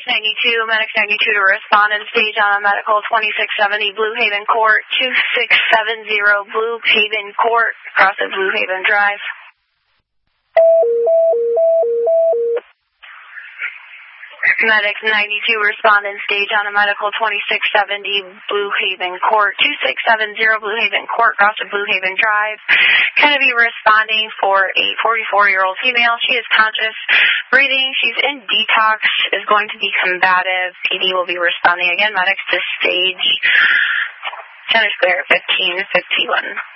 Medics 92 to respond and stage on a medical 2670 Blue Haven Court, 2670 Blue Haven Court, across the Blue Haven Drive. Medics 92 respond and stage on a medical 2670 Blue Haven Court, 2670 Blue Haven Court, across the Blue Haven Drive. Going to be responding for a 44-year-old female. She is conscious, breathing. She's in detox, is going to be combative. PD will be responding again. Medics to stage. Center Square 1551.